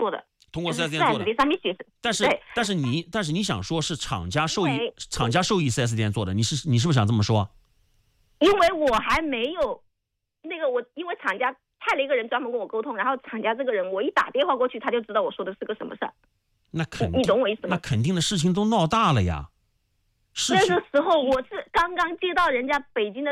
做的， 通过 4S 店做的， 上面写的。 但是你想说是厂家授意 4S 店做的，你是不是想这么说？ 因为我还没有那个因为厂家派了一个人专门跟我沟通，然后厂家这个人我一打电话过去，他就知道我说的是个什么事儿。你懂我意思吗？ 那肯定的事情都闹大了呀。 那个时候我是刚刚接到人家北京的